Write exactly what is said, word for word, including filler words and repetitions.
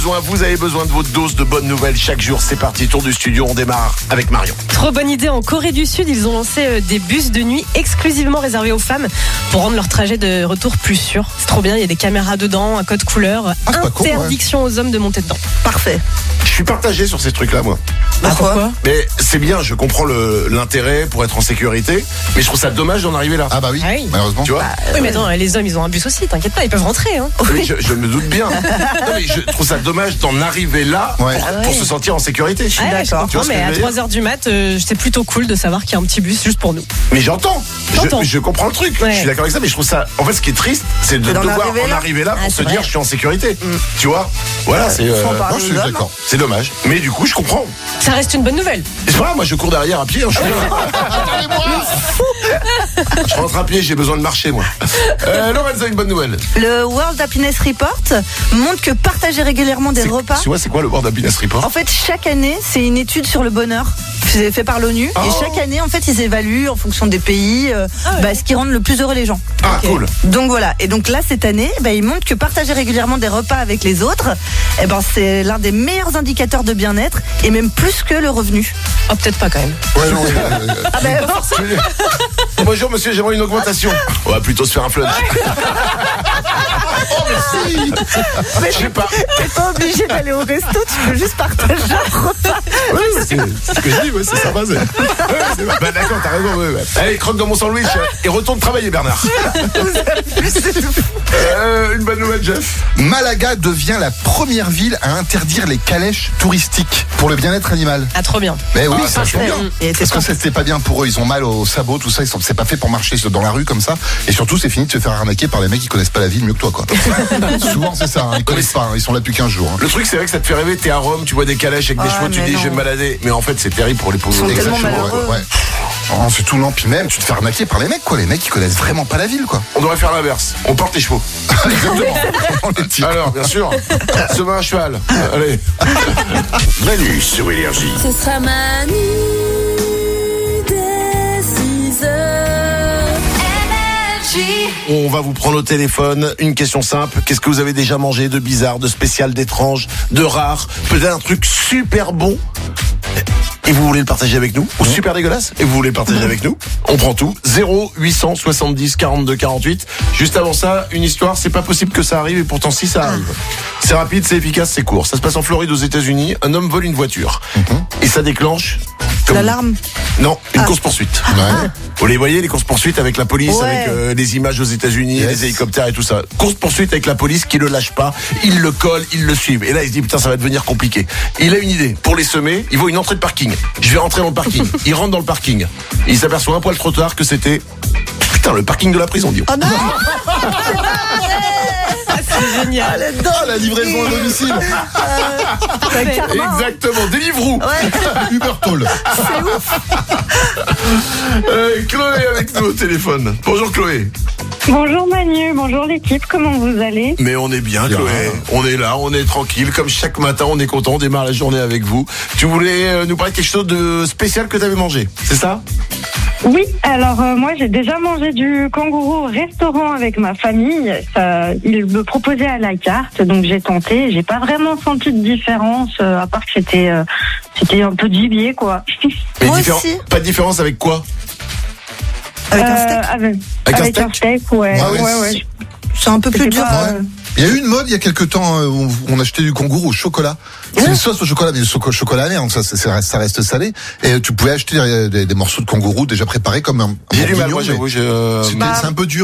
Vous avez besoin de votre dose de bonnes nouvelles chaque jour. C'est parti, tour du studio, on démarre avec Marion. Trop bonne idée, en Corée du Sud, ils ont lancé des bus de nuit exclusivement réservés aux femmes pour rendre leur trajet de retour plus sûr. C'est trop bien, il y a des caméras dedans, un code couleur, Ah, interdiction con, ouais. aux hommes de monter dedans. Parfait. Je suis partagé sur ces trucs-là, moi. Bah, pourquoi ? Mais c'est bien, je comprends le, l'intérêt pour être en sécurité, mais je trouve ça dommage d'en arriver là. Ah bah oui, Ah oui. malheureusement. Tu vois ? Oui, mais attends, les hommes, ils ont un bus aussi, t'inquiète pas, ils peuvent rentrer. Hein. Oui, je, je me doute bien. Non, mais je trouve ça dommage d'en arriver là Ouais. pour, Ah ouais. pour se sentir en sécurité. Ouais, je Tu vois comprends, ce que mais je à veux dire trois heures du mat, euh, c'est plutôt cool de savoir qu'il y a un petit bus juste pour nous. Mais j'entends. J'entends. Je, je comprends le truc. Ouais. Je suis d'accord avec ça, mais je trouve ça. En fait, ce qui est triste, c'est de C'est d'en devoir arriver en là. arriver là pour Ah, se c'est dire vrai. je suis en sécurité. Tu vois ? Voilà, c'est. euh, Faut en parler moi, je suis aux hommes, d'accord. C'est dommage. Mais du coup, je comprends. Ça reste une bonne nouvelle. Et c'est pas grave, moi je cours derrière à pied. Hein, je, suis là. Je rentre à pied, j'ai besoin de marcher, moi. Euh, Lorenza, une bonne nouvelle. Le World Happiness Report montre que partager régulièrement des C'est- repas. Tu vois, c'est quoi le World Happiness Report ? En fait, chaque année, c'est une étude sur le bonheur. C'est fait par l'ONU. Oh. Et chaque année, en fait, ils évaluent en fonction des pays euh, Ah ouais. bah, ce qui rend le plus heureux les gens. Ah, Ok. cool. Donc voilà. Et donc là, cette année, bah, ils montrent que partager régulièrement des repas avec les autres, eh ben, c'est l'un des meilleurs indicateurs de bien-être et même plus que le revenu. Oh, peut-être pas quand même. Ouais, non, euh, euh, Ah ben, Bonjour monsieur, j'aimerais une augmentation. On va plutôt se faire un flunch. Je sais pas. t'es pas obligé d'aller au resto, tu peux juste partager un repas. Oui, c'est c'est ce que je dis, ouais, c'est sympa. C'est... Ouais, c'est... Bah d'accord, t'as raison. Ouais, ouais. Allez, croque dans mon sandwich et retourne travailler, Bernard. Euh, une bonne nouvelle, Jeff. Malaga devient la première ville à interdire les calèches touristiques pour le bien-être animal. Ah, trop bien. Mais oui, Ah, ça c'est c'est bien. Et Parce que c'était pas bien pour eux, ils ont mal aux sabots, tout ça, ils sont, c'est pas fait pour marcher dans la rue comme ça. Et surtout, c'est fini de se faire arnaquer par les mecs qui connaissent pas la ville mieux que toi, quoi. Souvent, c'est ça, hein, ils connaissent pas, hein, ils sont là depuis quinze jours. Hein. Le truc, c'est vrai que ça te fait rêver. T'es à Rome, tu vois des calèches avec des Ah, chevaux, tu mais dis non. je vais me balader. Mais en fait, c'est terrible pour les pauvres. Ils sont tellement Exactement, malheureux. ouais. ouais. Oh, c'est tout non, puis même, tu te fais arnaquer par les mecs, quoi. Les mecs, ils connaissent vraiment pas la ville, quoi. On devrait faire l'inverse. On porte les chevaux. Exactement. On les tire. Alors, bien sûr, se met un cheval. Allez. Manu sur Énergie. Ce sera Manu dès six heures. Énergie. On va vous prendre au téléphone. Une question simple. Qu'est-ce que vous avez déjà mangé de bizarre, de spécial, d'étrange, de rare? Peut-être un truc super bon et vous voulez le partager avec nous? Ou super dégueulasse et vous voulez le partager avec nous? On prend tout. zéro huit cent soixante-dix quarante-deux quarante-huit. Juste avant ça, une histoire. C'est pas possible que ça arrive et pourtant si ça arrive. C'est rapide, c'est efficace, c'est court. Ça se passe en Floride aux États-Unis. Un homme vole une voiture et ça déclenche comme- L'alarme. Non, une Ah. course poursuite. Ouais. Vous les voyez, les courses-poursuites avec la police, Ouais. avec euh, les images aux États-Unis, Yes. les hélicoptères et tout ça. Course-poursuite avec la police qui le lâche pas, ils le collent, ils le suivent. Et là, il se dit, putain, ça va devenir compliqué. Il a une idée. Pour les semer, il voit une entrée de parking. Je vais rentrer dans le parking. Il rentre dans le parking. Il s'aperçoit un poil trop tard que c'était, putain, le parking de la prison, dit. Oh non. C'est génial. Ah, la livraison à domicile. Exactement, Deliveroo. Uber Toll. Euh, Chloé avec nous au téléphone. Bonjour Chloé. Bonjour Manu, bonjour l'équipe, comment vous allez? Mais on est bien, Bien. Chloé. On est là, on est tranquille. Comme chaque matin, on est content. On démarre la journée avec vous. Tu voulais euh, nous parler de quelque chose de spécial que tu avais mangé, c'est ça? Oui, alors euh, moi j'ai déjà mangé du kangourou au restaurant avec ma famille. Ça, ils me proposaient à la carte, donc j'ai tenté. J'ai pas vraiment senti de différence, euh, à part que c'était euh, c'était un peu de gibier quoi. Mais Moi différen- aussi. Pas de différence avec quoi? Avec un Euh, steak. avec, Avec un avec un steak steak, ouais, Ah ouais, ouais, c'est- ouais. C'est un peu plus C'était dur. pas, Ouais. euh, Il y a eu une mode il y a quelques temps euh, où on achetait du kangourou au chocolat. C'est une sauce au chocolat, mais le choco- chocolat amer, donc ça, ça, ça reste- ça reste salé. Et tu pouvais acheter des, des- des morceaux de kangourou déjà préparés comme un. J'ai un du mal, bourguignon, moi, mais j'avoue. je- c'était- C'est un peu dur.